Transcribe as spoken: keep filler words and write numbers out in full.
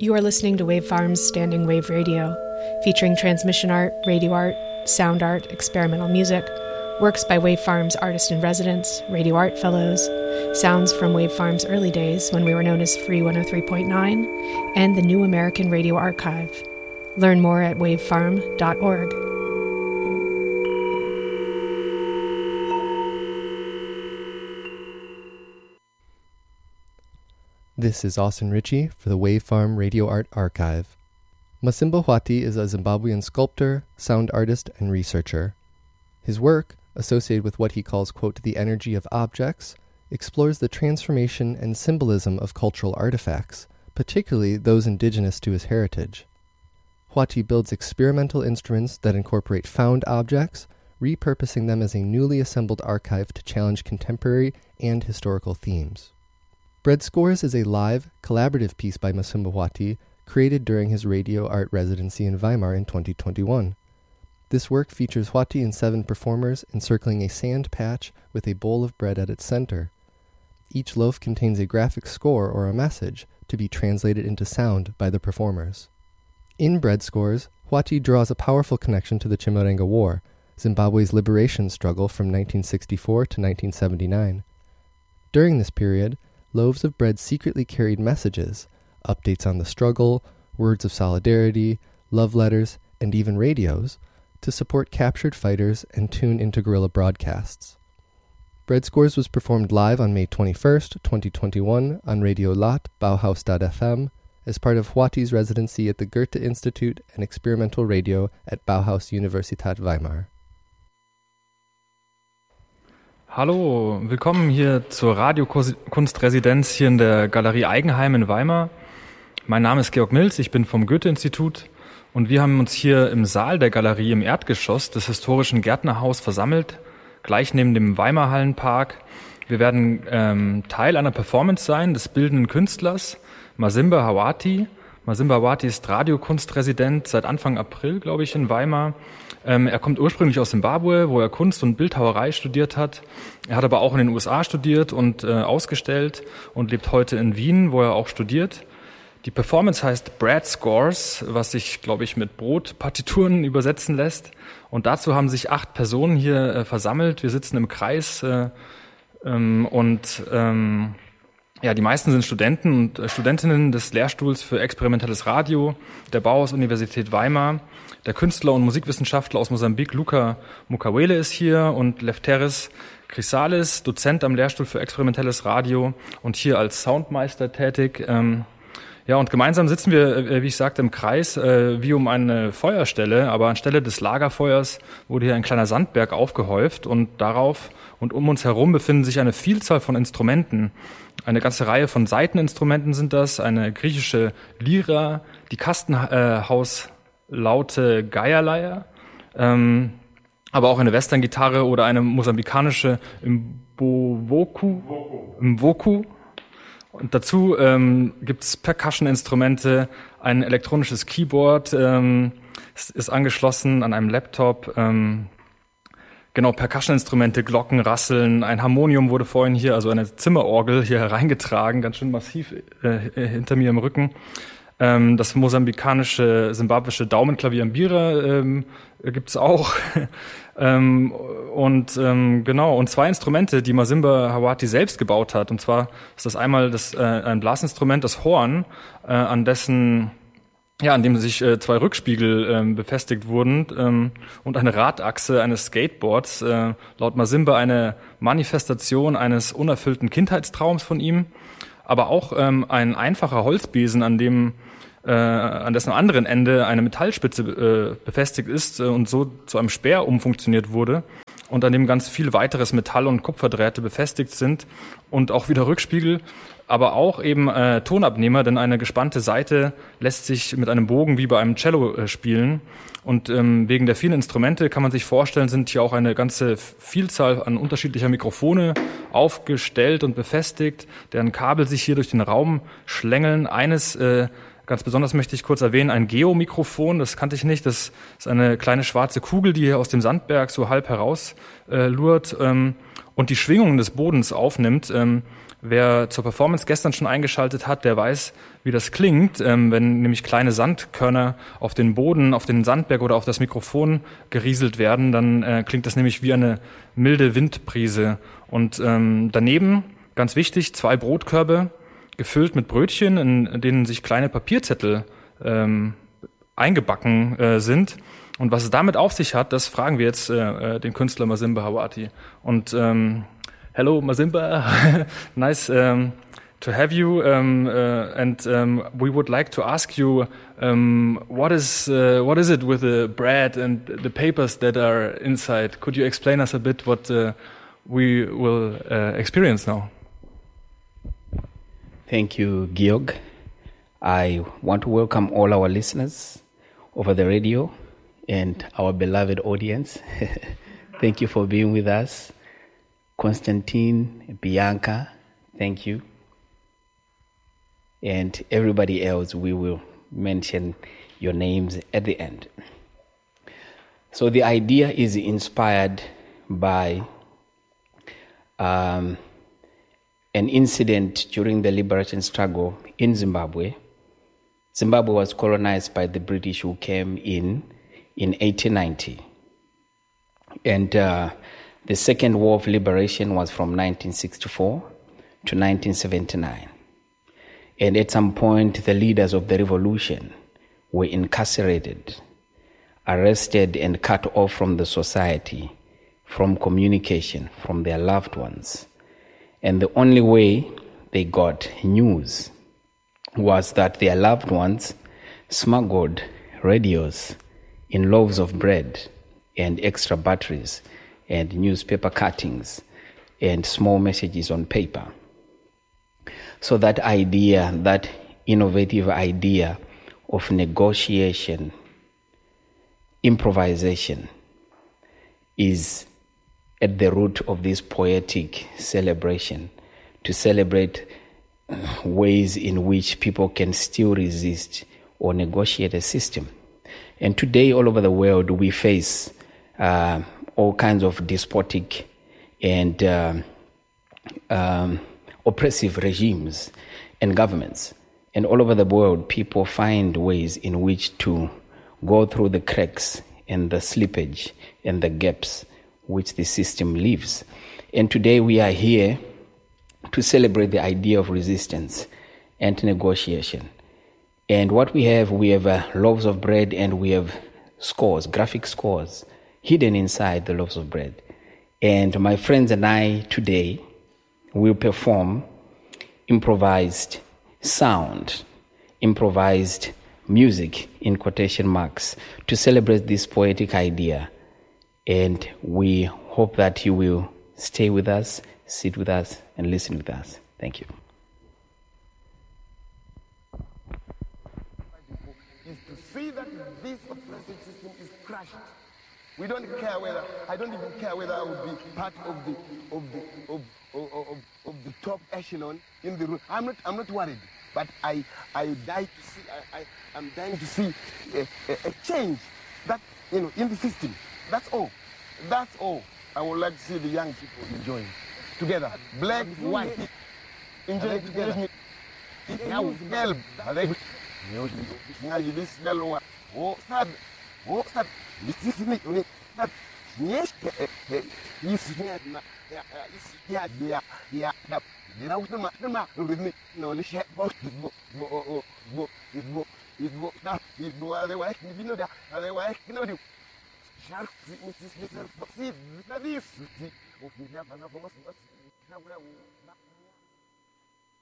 You are listening to Wave Farm's Standing Wave Radio, featuring transmission art, radio art, sound art, experimental music, works by Wave Farm's artist-in-residence, radio art fellows, sounds from Wave Farm's early days when we were known as Free one oh three point nine, and the New American Radio Archive. Learn more at wave farm dot org. This is Austin Ritchie for the Wave Farm Radio Art Archive. Masimba Hwati is a Zimbabwean sculptor, sound artist, and researcher. His work, associated with what he calls, quote, the energy of objects, explores the transformation and symbolism of cultural artifacts, particularly those indigenous to his heritage. Hwati builds experimental instruments that incorporate found objects, repurposing them as a newly assembled archive to challenge contemporary and historical themes. Bread Scores is a live, collaborative piece by Masimba Hwati created during his radio art residency in Weimar in twenty twenty-one. This work features Hwati and seven performers encircling a sand patch with a bowl of bread at its center. Each loaf contains a graphic score or a message to be translated into sound by the performers. In Bread Scores, Hwati draws a powerful connection to the Chimurenga War, Zimbabwe's liberation struggle from nineteen sixty-four to nineteen seventy-nine. During this period, loaves of bread secretly carried messages, updates on the struggle, words of solidarity, love letters, and even radios, to support captured fighters and tune into guerrilla broadcasts. Bread Scores was performed live on May twenty-first, twenty twenty-one on Radio Lat, Bauhaus dot f m, as part of Hwati's residency at the Goethe Institute and Experimental Radio at Bauhaus Universität Weimar. Hallo, willkommen hier zur Radiokunstresidenz hier in der Galerie Eigenheim in Weimar. Mein Name ist Georg Milz, ich bin vom Goethe-Institut und wir haben uns hier im Saal der Galerie im Erdgeschoss des historischen Gärtnerhaus versammelt, gleich neben dem Weimarhallenpark. Wir werden ähm, Teil einer Performance sein des bildenden Künstlers Masimba Hwati. Masimba Hwati ist Radiokunstresident seit Anfang April, glaube ich, in Weimar. Ähm, er kommt ursprünglich aus Zimbabwe, wo er Kunst und Bildhauerei studiert hat. Er hat aber auch in den U S A studiert und äh, ausgestellt und lebt heute in Wien, wo er auch studiert. Die Performance heißt Bread Scores, was sich, glaube ich, mit Brotpartituren übersetzen lässt. Und dazu haben sich acht Personen hier äh, versammelt. Wir sitzen im Kreis äh, ähm, und ähm, ja, die meisten sind Studenten und äh, Studentinnen des Lehrstuhls für experimentelles Radio der Bauhaus-Universität Weimar. Der Künstler und Musikwissenschaftler aus Mosambik, Luca Mukawele, ist hier und Lefteris Chrysalis, Dozent am Lehrstuhl für experimentelles Radio und hier als Soundmeister tätig. Ähm, ja, und gemeinsam sitzen wir, äh, wie ich sagte, im Kreis, äh, wie um eine Feuerstelle, aber anstelle des Lagerfeuers wurde hier ein kleiner Sandberg aufgehäuft und darauf und um uns herum befinden sich eine Vielzahl von Instrumenten. Eine ganze Reihe von Saiteninstrumenten sind das, eine griechische Lyra, die Kastenhaus laute Geierleier, ähm, aber auch eine Western-Gitarre oder eine mosambikanische Mbowoku, Mwoku. Und dazu ähm, gibt es Percussion-Instrumente, ein elektronisches Keyboard, ähm, ist, ist angeschlossen an einem Laptop, ähm, genau, Percussion-Instrumente, Glocken, Rasseln, ein Harmonium wurde vorhin hier, also eine Zimmerorgel hier hereingetragen, ganz schön massiv äh, hinter mir im Rücken. Ähm, das mosambikanische, simbabwische Daumenklavier Mbira ähm, gibt's auch. ähm, und ähm, genau, und zwei Instrumente, die Masimba Hwati selbst gebaut hat. Und zwar ist das einmal das, äh, ein Blasinstrument, das Horn, äh, an dessen, ja, an dem sich äh, zwei Rückspiegel ähm, befestigt wurden ähm, und eine Radachse eines Skateboards. Äh, laut Masimba eine Manifestation eines unerfüllten Kindheitstraums von ihm. Aber auch ähm, ein einfacher Holzbesen, an dem äh, an dessen anderen Ende eine Metallspitze äh, befestigt ist äh, und so zu einem Speer umfunktioniert wurde und an dem ganz viel weiteres Metall- und Kupferdrähte befestigt sind und auch wieder Rückspiegel, aber auch eben äh, Tonabnehmer, denn eine gespannte Saite lässt sich mit einem Bogen wie bei einem Cello äh, spielen. Und ähm, wegen der vielen Instrumente kann man sich vorstellen, sind hier auch eine ganze Vielzahl an unterschiedlicher Mikrofone aufgestellt und befestigt, deren Kabel sich hier durch den Raum schlängeln. Eines, äh, ganz besonders möchte ich kurz erwähnen, ein Geomikrofon, das kannte ich nicht. Das ist eine kleine schwarze Kugel, die hier aus dem Sandberg so halb heraus äh, lurt ähm, und die Schwingungen des Bodens aufnimmt. Ähm, Wer zur Performance gestern schon eingeschaltet hat, der weiß, wie das klingt, ähm, wenn nämlich kleine Sandkörner auf den Boden, auf den Sandberg oder auf das Mikrofon gerieselt werden, dann äh, klingt das nämlich wie eine milde Windbrise. Und ähm, daneben, ganz wichtig, zwei Brotkörbe gefüllt mit Brötchen, in denen sich kleine Papierzettel ähm, eingebacken äh, sind. Und was es damit auf sich hat, das fragen wir jetzt äh, den Künstler Masimba Hawati. Und ähm, hello, Masimba. Nice um, to have you. Um, uh, and um, we would like to ask you, um, what is uh, what is it with the bread and the papers that are inside? Could you explain us a bit what uh, we will uh, experience now? Thank you, Georg. I want to welcome all our listeners over the radio and our beloved audience. Thank you for being with us. Konstantin, Bianca, thank you. And everybody else, we will mention your names at the end. So the idea is inspired by um, an incident during the liberation struggle in Zimbabwe. Zimbabwe was colonized by the British, who came in in eighteen ninety. And uh, the Second War of Liberation was from nineteen sixty-four to nineteen seventy-nine. And at some point, the leaders of the revolution were incarcerated, arrested, and cut off from the society, from communication, from their loved ones. And the only way they got news was that their loved ones smuggled radios in loaves of bread and extra batteries and newspaper cuttings and small messages on paper. So that idea, that innovative idea of negotiation, improvisation, is at the root of this poetic celebration, to celebrate ways in which people can still resist or negotiate a system. And today, all over the world, we face uh, all kinds of despotic and uh, um, oppressive regimes and governments. And all over the world, people find ways in which to go through the cracks and the slippage and the gaps which the system leaves. And today we are here to celebrate the idea of resistance and negotiation. And what we have, we have uh, loaves of bread, and we have scores, graphic scores, hidden inside the loaves of bread. And my friends and I today will perform improvised sound, improvised music, in quotation marks, to celebrate this poetic idea. And we hope that you will stay with us, sit with us, and listen with us. Thank you. Is to see that this oppressive system is crushed. We don't care whether, I don't even care whether I would be part of the of the of of, of, of the top echelon in the room. I'm not I'm not worried, but I I die to see I, I I'm dying to see a, a, a change that, you know, in the system. That's all. That's all. I would like to see the young people enjoying together. Black, white, enjoy together. Now, help. This smell one. Oh, sad. Oh, sad. This is me. That yes, this is not. Yeah, yeah, yeah. You know, the man, with me. No, the shit. Both. Bo, bo, bo, bo, that. Bo, otherwise, you know that. Otherwise, you know. Shark, Missus Mister Foxy, that is. Oh, we have another one.